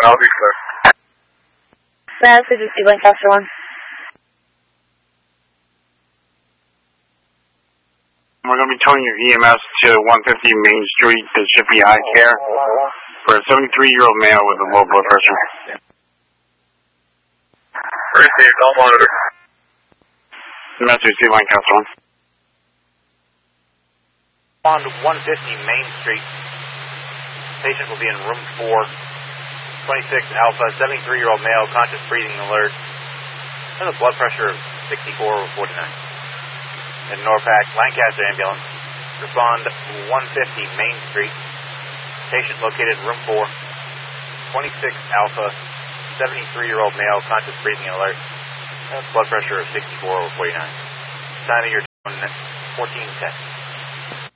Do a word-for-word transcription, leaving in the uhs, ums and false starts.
I'll be clear. That's C C Lancaster one. We're going to be towing your E M S to one fifty Main Street to Shippey Eye Care for a seventy-three-year-old male with a low blood pressure. Received, I'll monitor. Message C Lancaster one. On one fifty Main Street, patient will be in room four, twenty-six Alpha, seventy-three-year-old male, conscious breathing alert, has a blood pressure of sixty-four over forty-nine. In Norpac, Lancaster ambulance, respond one fifty Main Street, patient located in room four, twenty-six Alpha, seventy-three-year-old male, conscious breathing alert, has blood pressure of sixty-four over forty-nine. Time of your fourteen ten.